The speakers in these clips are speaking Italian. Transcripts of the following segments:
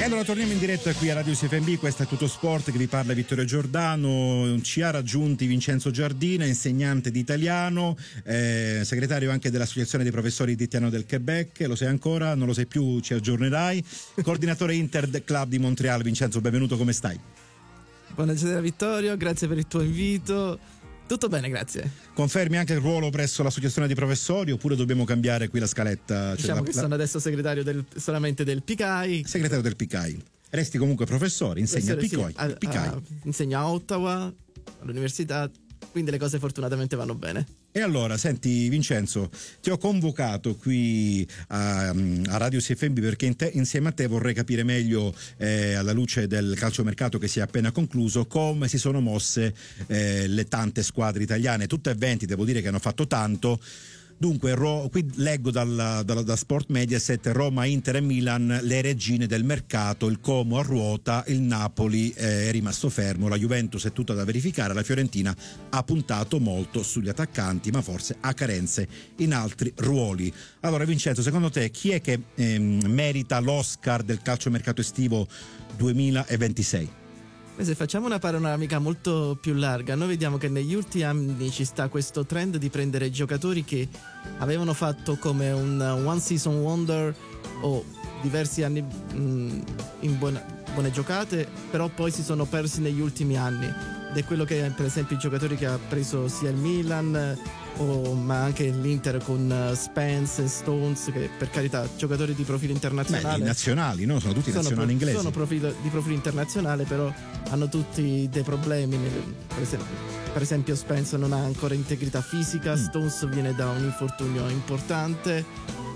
E allora torniamo in diretta qui a Radio CFMB, questo è Tutto Sport, che vi parla Vittorio Giordano. Ci ha raggiunti Vincenzo Giardina, insegnante di italiano, segretario anche dell'Associazione dei Professori di Italiano del Quebec. Lo sei ancora? Non lo sei più? Ci aggiornerai. Coordinatore Inter Club di Montreal. Vincenzo, benvenuto, come stai? Buonasera Vittorio, grazie per il tuo invito. Tutto bene, grazie. Confermi anche il ruolo presso l'Associazione dei Professori oppure dobbiamo cambiare qui la scaletta? Diciamo che sono adesso segretario solamente del PICAI. Segretario del PICAI. Resti comunque professore, insegna al PICAI. Insegna a Ottawa, all'università, quindi le cose fortunatamente vanno bene. E allora, senti Vincenzo, ti ho convocato qui a Radio CFMB perché insieme a te vorrei capire meglio, alla luce del calciomercato che si è appena concluso, come si sono mosse le tante squadre italiane, tutte e 20, devo dire che hanno fatto tanto. Dunque, qui leggo da Sport Mediaset: Roma, Inter e Milan, le regine del mercato, il Como a ruota, il Napoli è rimasto fermo, la Juventus è tutta da verificare, la Fiorentina ha puntato molto sugli attaccanti, ma forse ha carenze in altri ruoli. Allora Vincenzo, secondo te chi è che merita l'Oscar del calciomercato estivo 2026? Se facciamo una panoramica molto più larga, noi vediamo che negli ultimi anni ci sta questo trend di prendere giocatori che avevano fatto come un one season wonder o diversi anni in buone giocate, però poi si sono persi negli ultimi anni. Ed è quello che per esempio i giocatori che ha preso sia il Milan ma anche l'Inter con Spence e Stones, che per carità giocatori di profilo internazionale. Beh, nazionali, no? Sono tutti nazionali inglesi. Sono di profilo internazionale, però hanno tutti dei problemi. Per esempio Spence non ha ancora integrità fisica, Stones viene da un infortunio importante.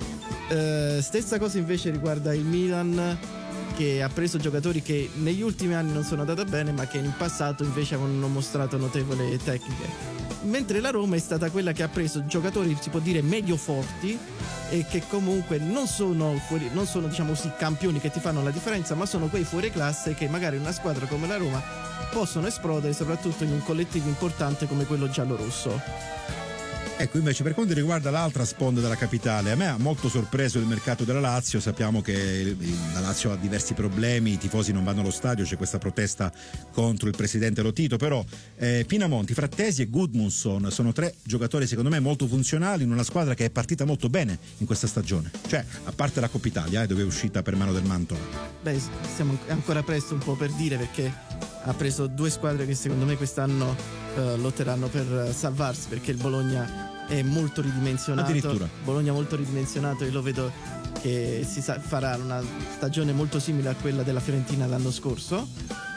Stessa cosa invece riguarda il Milan, che ha preso giocatori che negli ultimi anni non sono andati bene, ma che in passato invece avevano mostrato notevoli tecniche. Mentre la Roma è stata quella che ha preso giocatori, si può dire, medio forti e che comunque non sono diciamo così campioni che ti fanno la differenza, ma sono quei fuori classe che magari in una squadra come la Roma possono esplodere, soprattutto in un collettivo importante come quello giallorosso. Ecco, invece per quanto riguarda l'altra sponda della capitale, a me ha molto sorpreso il mercato della Lazio. Sappiamo che la Lazio ha diversi problemi, i tifosi non vanno allo stadio, c'è questa protesta contro il presidente Lotito, però Pinamonti, Frattesi e Gudmundsson sono tre giocatori secondo me molto funzionali in una squadra che è partita molto bene in questa stagione, cioè a parte la Coppa Italia dove è uscita per mano del Mantova. Beh, siamo ancora presto un po' per dire, perché ha preso due squadre che secondo me quest'anno lotteranno per salvarsi, perché il Bologna è molto ridimensionato. Addirittura Bologna molto ridimensionato, e lo vedo che farà una stagione molto simile a quella della Fiorentina l'anno scorso.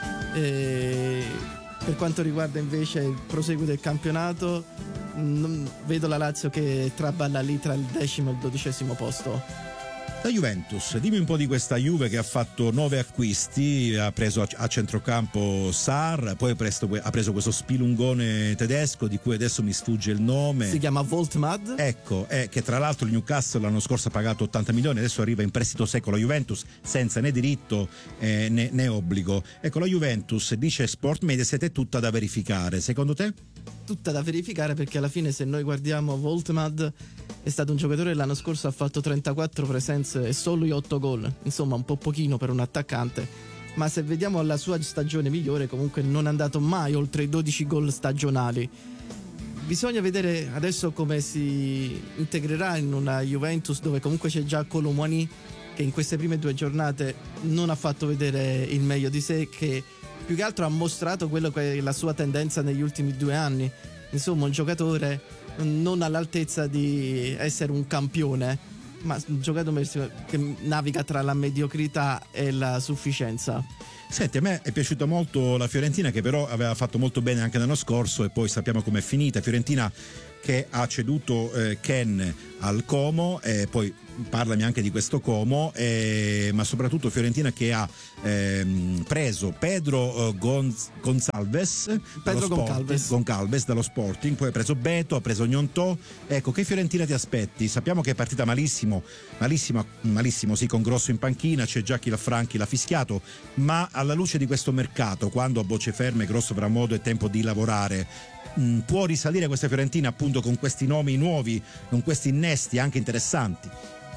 Per quanto riguarda invece il proseguo del campionato, vedo la Lazio che traballa lì tra il 10° e il 12° posto. La Juventus, dimmi un po' di questa Juve che ha fatto 9 acquisti, ha preso a centrocampo Sarr, poi ha preso questo spilungone tedesco di cui adesso mi sfugge il nome. Si chiama Voltmad. Ecco, che tra l'altro il Newcastle l'anno scorso ha pagato 80 milioni, adesso arriva in prestito secco la Juventus senza né diritto né obbligo. Ecco, la Juventus, dice Sport Mediaset, è tutta da verificare, secondo te? Tutta da verificare, perché alla fine se noi guardiamo Voltmad è stato un giocatore che l'anno scorso ha fatto 34 presenze e solo 8 gol, insomma un po' pochino per un attaccante, ma se vediamo la sua stagione migliore comunque non è andato mai oltre i 12 gol stagionali. Bisogna vedere adesso come si integrerà in una Juventus dove comunque c'è già Colomwani, che in queste prime 2 giornate non ha fatto vedere il meglio di sé, che più che altro ha mostrato quello che è la sua tendenza negli ultimi 2 anni. Insomma, un giocatore non all'altezza di essere un campione, ma un giocatore che naviga tra la mediocrità e la sufficienza. Senti, a me è piaciuta molto la Fiorentina, che però aveva fatto molto bene anche l'anno scorso e poi sappiamo com'è finita. Fiorentina che ha ceduto Ken al Como, poi parlami anche di questo Como, ma soprattutto Fiorentina che ha preso Pedro Goncalves dallo Sporting, poi ha preso Beto, ha preso Gnonto. Ecco, che Fiorentina ti aspetti? Sappiamo che è partita malissimo, sì, con Grosso in panchina, c'è già chi Franchi l'ha fischiato, ma alla luce di questo mercato, quando a bocce ferme Grosso avrà modo e tempo di lavorare, può risalire questa Fiorentina appunto con questi nomi nuovi, con questi innesti anche interessanti?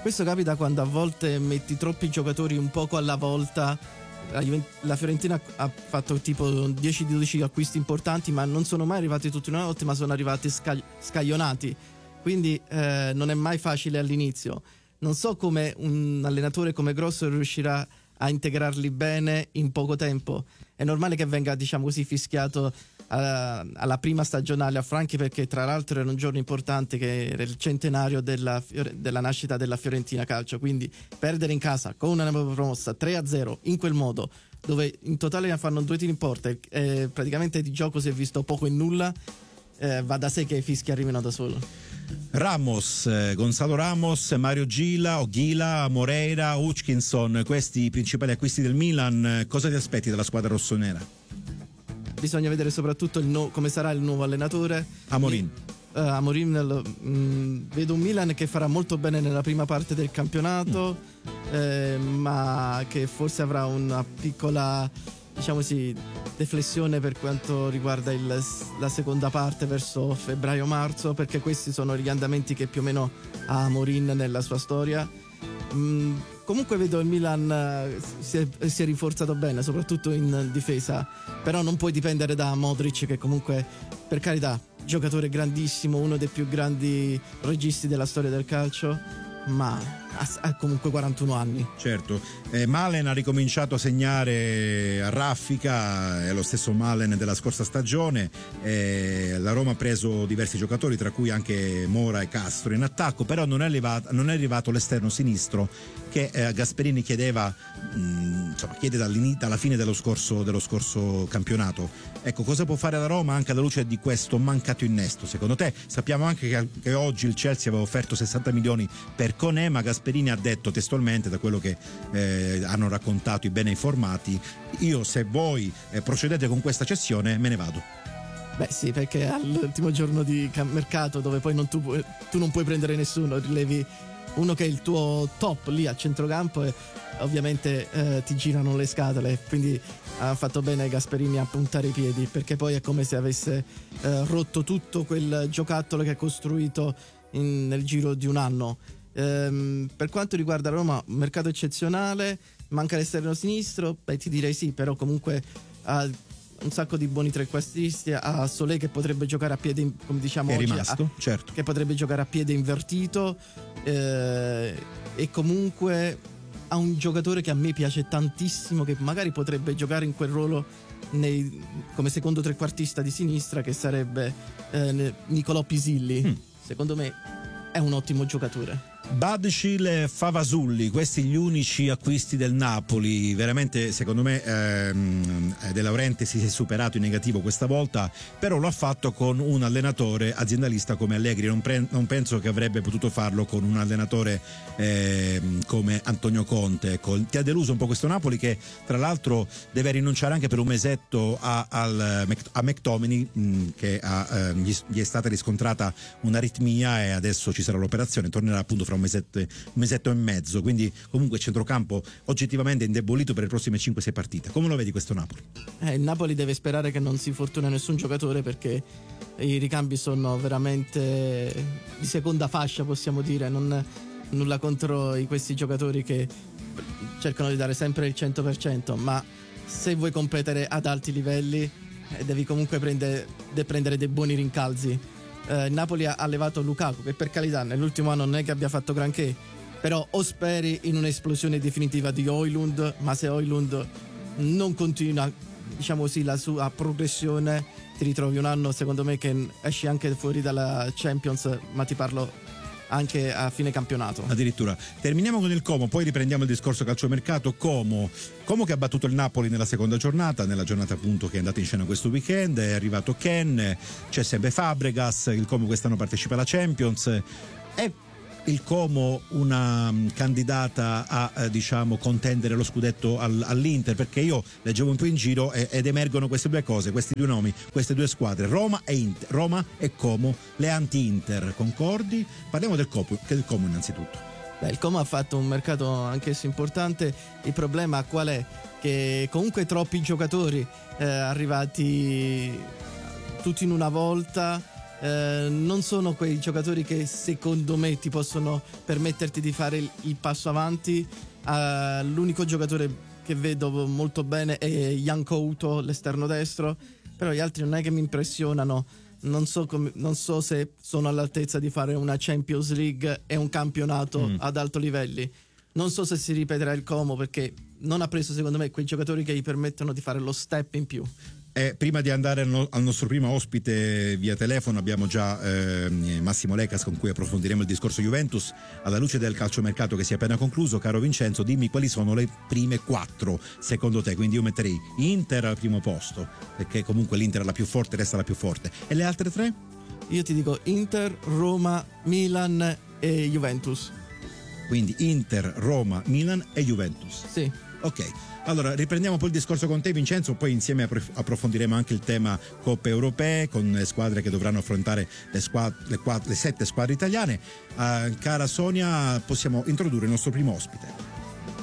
Questo capita quando a volte metti troppi giocatori un poco alla volta. La Fiorentina ha fatto tipo 10-12 acquisti importanti, ma non sono mai arrivati tutti in una volta, ma sono arrivati scaglionati. Quindi non è mai facile all'inizio. Non so come un allenatore come Grosso riuscirà a integrarli bene in poco tempo. È normale che venga, diciamo così, fischiato alla prima stagionale a Franchi, perché tra l'altro era un giorno importante, che era il centenario della nascita della Fiorentina Calcio. Quindi perdere in casa con una promossa 3-0 in quel modo, dove in totale ne fanno 2 tiri in porta e praticamente di gioco si è visto poco e nulla, va da sé che i fischi arrivino da solo. Ramos, Gonzalo Ramos, Mario Ghila, Moreira, Hutchinson, questi i principali acquisti del Milan. Cosa ti aspetti dalla squadra rossonera? Bisogna vedere soprattutto come sarà il nuovo allenatore. Amorim. Vedo un Milan che farà molto bene nella prima parte del campionato, ma che forse avrà una piccola, diciamo così, deflessione per quanto riguarda la seconda parte verso febbraio-marzo, perché questi sono gli andamenti che più o meno ha Amorim nella sua storia. Comunque vedo il Milan si è rinforzato bene, soprattutto in difesa, però non puoi dipendere da Modric, che comunque, per carità, giocatore grandissimo, uno dei più grandi registi della storia del calcio, ma ha comunque 41 anni. Certo, Malen ha ricominciato a segnare a raffica, è lo stesso Malen della scorsa stagione. La Roma ha preso diversi giocatori, tra cui anche Mora e Castro in attacco, però non è arrivato l'esterno sinistro che Gasperini chiede dalla fine dello scorso campionato. Ecco, cosa può fare la Roma anche alla luce di questo mancato innesto, secondo te? Sappiamo anche che oggi il Chelsea aveva offerto 60 milioni per Koné, ma Gasperini ha detto testualmente, da quello che hanno raccontato i bene informati: io, se voi procedete con questa cessione, me ne vado. Beh sì, perché all'ultimo giorno di mercato, dove poi tu non puoi prendere nessuno, rilevi uno che è il tuo top lì a centrocampo e ovviamente ti girano le scatole. Quindi ha fatto bene Gasperini a puntare i piedi, perché poi è come se avesse rotto tutto quel giocattolo che ha costruito nel giro di un anno. Per quanto riguarda Roma, un mercato eccezionale, manca l'esterno sinistro, beh, ti direi sì, però comunque ha un sacco di buoni trequartisti, ha Solé che potrebbe giocare a piede, come diciamo è oggi, rimasto, certo, che potrebbe giocare a piede invertito, e comunque ha un giocatore che a me piace tantissimo, che magari potrebbe giocare in quel ruolo come secondo trequartista di sinistra, che sarebbe Nicolò Pisilli. Secondo me è un ottimo giocatore. Badcil e Favasulli, questi gli unici acquisti del Napoli. Veramente, secondo me, De Laurentiis si è superato in negativo questa volta, però lo ha fatto con un allenatore aziendalista come Allegri. Non penso che avrebbe potuto farlo con un allenatore come Antonio Conte. Ti ha deluso un po' questo Napoli, che tra l'altro deve rinunciare anche per un mesetto a McTominay, che gli è stata riscontrata un'aritmia e adesso ci sarà l'operazione, tornerà appunto fra un mesetto e mezzo, quindi comunque il centrocampo oggettivamente indebolito per le prossime 5-6 partite. Come lo vedi questo Napoli? Il Napoli deve sperare che non si fortuna nessun giocatore, perché i ricambi sono veramente di seconda fascia, possiamo dire. Nulla contro questi giocatori che cercano di dare sempre il 100%, ma se vuoi competere ad alti livelli devi comunque prendere dei buoni rincalzi. Napoli ha levato Lukaku, che per carità nell'ultimo anno non è che abbia fatto granché, però o speri in un'esplosione definitiva di Højlund, ma se Højlund non continua, diciamo così, la sua progressione, ti ritrovi un anno, secondo me, che esci anche fuori dalla Champions, ma ti parlo anche a fine campionato. Addirittura. Terminiamo con il Como, poi riprendiamo il discorso calciomercato. Como che ha battuto il Napoli nella seconda giornata, nella giornata appunto che è andata in scena questo weekend. È arrivato Ken, c'è sempre Fabregas. Il Como quest'anno partecipa alla Champions. È il Como una candidata a diciamo contendere lo scudetto all'Inter? Perché io leggevo un po' in giro ed emergono queste due cose, questi due nomi, queste due squadre, Roma e Como, le anti-Inter. Concordi? Parliamo del Como innanzitutto. Il Como ha fatto un mercato anch'esso importante. Il problema qual è? Che comunque troppi giocatori arrivati tutti in una volta non sono quei giocatori che secondo me ti possono permetterti di fare il passo avanti. L'unico giocatore che vedo molto bene è Jan Couto, l'esterno destro, però gli altri non è che mi impressionano. Non so se sono all'altezza di fare una Champions League e un campionato ad alto livelli. Non so se si ripeterà il Como, perché non ha preso secondo me quei giocatori che gli permettono di fare lo step in più. Prima di andare al nostro primo ospite via telefono abbiamo già Massimo Lecas, con cui approfondiremo il discorso Juventus alla luce del calciomercato che si è appena concluso. Caro Vincenzo, dimmi quali sono le prime 4 secondo te. Quindi io metterei Inter al primo posto, perché comunque l'Inter è la più forte, resta la più forte. E le altre 3? Io ti dico Inter, Roma, Milan e Juventus. Quindi Inter, Roma, Milan e Juventus. Sì. Ok, allora riprendiamo poi il discorso con te, Vincenzo, poi insieme approfondiremo anche il tema Coppe Europee con le squadre che dovranno affrontare le 7 squadre italiane. Cara Sonia, possiamo introdurre il nostro primo ospite.